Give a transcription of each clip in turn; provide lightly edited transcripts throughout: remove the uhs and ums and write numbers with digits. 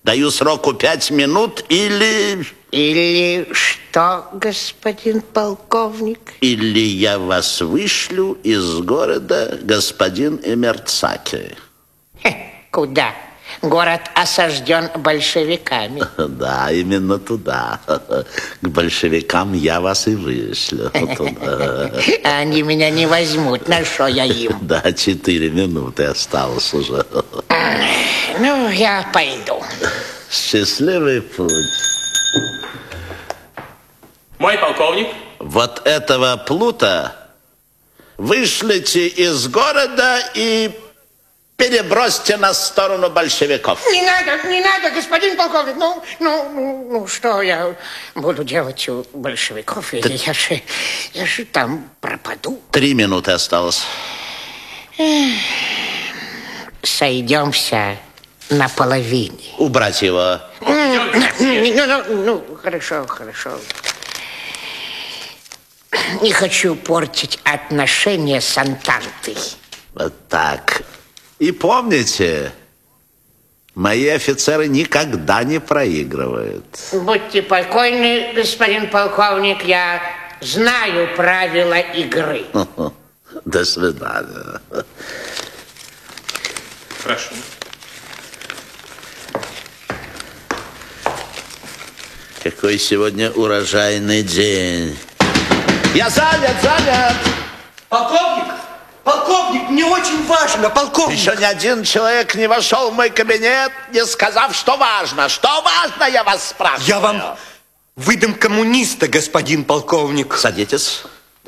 Даю сроку 5 минут или... Или что, господин полковник? Или я вас вышлю из города, господин Эмерцаки. Куда? Город осажден большевиками. Да, именно туда. К большевикам я вас и вышлю. Они меня не возьмут. На что я им? Да, 4 минуты осталось уже. Ну, я пойду. Счастливый путь. Мой полковник. Вот этого плута вышлите из города и перебросьте на сторону большевиков. Не надо, господин полковник. Ну, что я буду делать у большевиков? Я же там пропаду. 3 минуты осталось. Сойдемся на половине. Убрать его. Ну, хорошо. Не хочу портить отношения с Антантой. Вот так. И помните, мои офицеры никогда не проигрывают. Будьте покойны, господин полковник, я знаю правила игры. До свидания. Прошу. Какой сегодня урожайный день. Я занят. Полковник, мне очень важно, полковник. Еще ни один человек не вошел в мой кабинет, не сказав, что важно. Что важно, я вас спрашиваю. Я вам выдам коммуниста, господин полковник. Садитесь.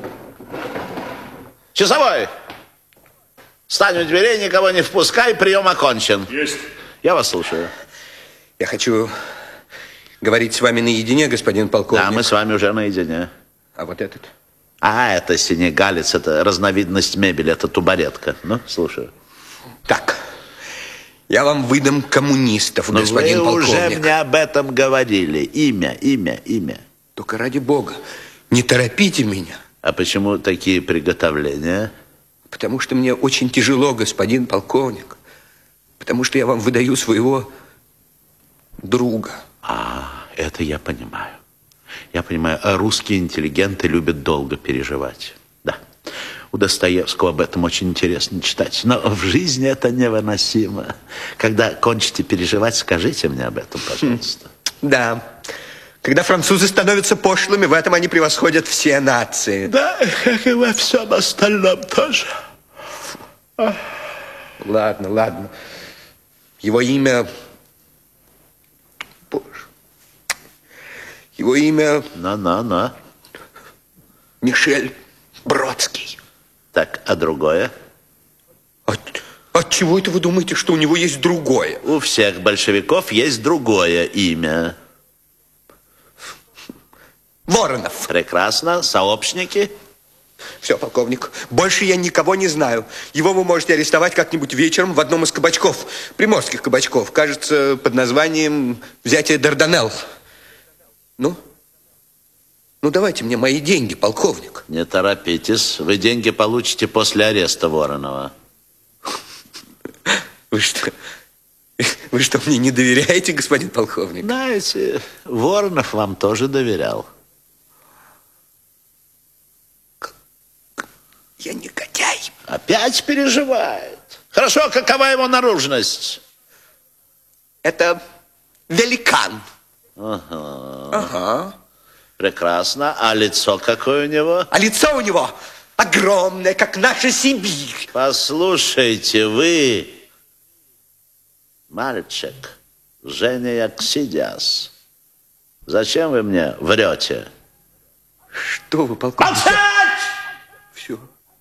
Часовой, стань у дверей, никого не впускай, прием окончен. Есть. Я вас слушаю. Я хочу говорить с вами наедине, господин полковник. Да, мы с вами уже наедине. А вот этот? Это сенегалец, это разновидность мебели, это тубаретка. Ну, слушаю. Так, я вам выдам коммунистов, господин полковник. Вы уже мне об этом говорили. Имя. Только ради бога, не торопите меня. А почему такие приготовления? Потому что мне очень тяжело, господин полковник. Потому что я вам выдаю своего друга. Это я понимаю. Русские интеллигенты любят долго переживать. Да, у Достоевского об этом очень интересно читать. Но в жизни это невыносимо. Когда кончите переживать, скажите мне об этом, пожалуйста. Да, когда французы становятся пошлыми, в этом они превосходят все нации. Да, как и во всем остальном тоже. Ладно. Его имя... Его имя... На. Мишель Бродский. Так, а другое? От чего это вы думаете, что у него есть другое? У всех большевиков есть другое имя. Воронов. Прекрасно. Сообщники? Все, полковник, больше я никого не знаю. Его вы можете арестовать как-нибудь вечером в одном из кабачков, приморских кабачков, кажется, под названием «Взятие Дарданелл». Ну, давайте мне мои деньги, полковник. Не торопитесь. Вы деньги получите после ареста Воронова. Вы что, мне не доверяете, господин полковник? Знаете, Воронов вам тоже доверял. Я негодяй. Опять переживает. Хорошо, какова его наружность? Это великан. Ага. Прекрасно. А лицо какое у него? А лицо у него огромное, как наша Сибирь. Послушайте, вы, мальчик, Женя Яксидиас, зачем вы мне врете? Что вы, полковник? Молчать! Все.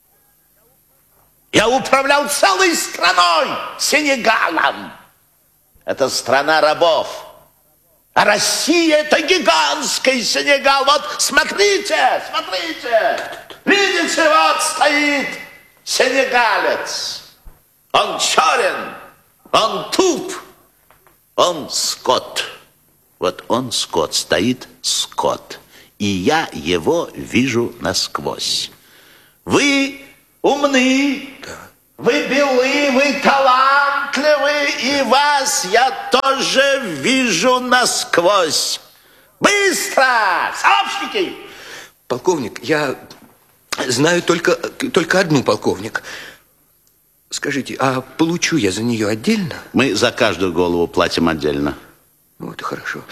Я управлял целой страной, Сенегалом. Это страна рабов. А Россия – это гигантский Сенегал. Вот смотрите. Видите, вот стоит сенегалец. Он черен, он туп, он скот. Вот он скот, стоит скот. И я его вижу насквозь. Вы умны. Да. Вы белы, вы талантливы, и вас я тоже вижу насквозь. Быстро! Сообщники! Полковник, я знаю только одну, полковник. Скажите, а получу я за нее отдельно? Мы за каждую голову платим отдельно. Ну, это хорошо.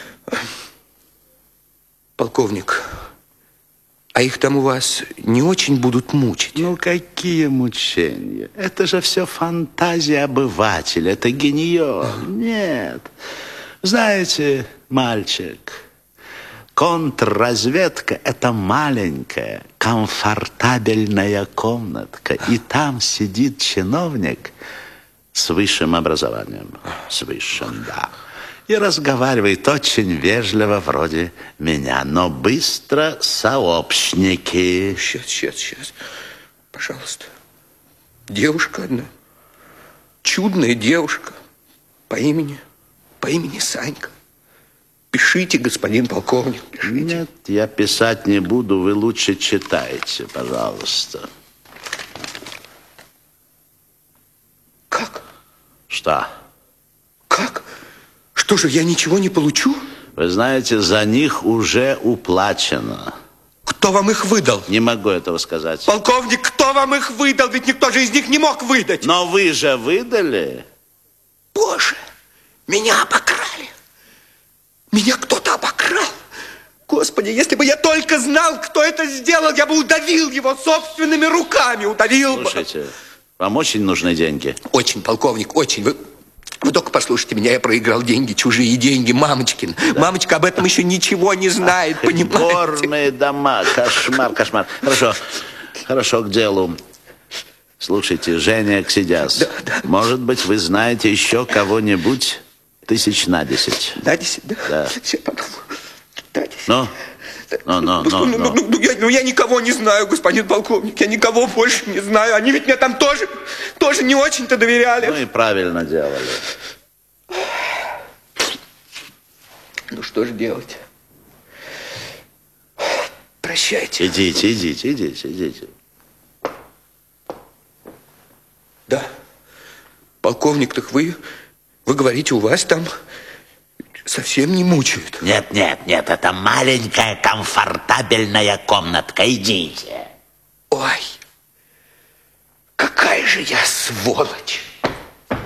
Полковник, а их там у вас не очень будут мучить? Ну, какие мучения? Это же все фантазия обывателя, это генио. Нет. Знаете, мальчик, контрразведка – это маленькая, комфортабельная комнатка. И там сидит чиновник с высшим образованием. С высшим, да. И разговаривает очень вежливо, вроде меня, но быстро сообщники. Сейчас. Пожалуйста. Девушка одна. Чудная девушка. По имени Санька. Пишите, господин полковник, пишите. Нет, я писать не буду, вы лучше читайте, пожалуйста. Как? Что? Как? Что же, я ничего не получу? Вы знаете, за них уже уплачено. Кто вам их выдал? Не могу этого сказать. Полковник, кто вам их выдал? Ведь никто же из них не мог выдать. Но вы же выдали. Боже, меня обокрали. Меня кто-то обокрал. Господи, если бы я только знал, кто это сделал, я бы удавил его собственными руками. Удавил бы. Слушайте, вам очень нужны деньги? Очень, полковник, очень. Вы только послушайте меня, я проиграл деньги, чужие деньги, мамочкин. Да. Мамочка об этом еще ничего не знает, понимаете? Горные дома, кошмар. Хорошо, к делу. Слушайте, Женя Ксидяс, да. Может быть, вы знаете еще кого-нибудь 10 на 10? На 10, да? Да. Все подумаю. Да, 10. Ну. Я никого не знаю, господин полковник. Я никого больше не знаю. Они ведь мне там тоже не очень-то доверяли. Ну и правильно делали. Ну что же делать? Прощайте. Идите. Да. Полковник, так вы говорите, у вас там совсем не мучают? Нет, это маленькая комфортабельная комнатка. Идите. Ой, какая же я сволочь.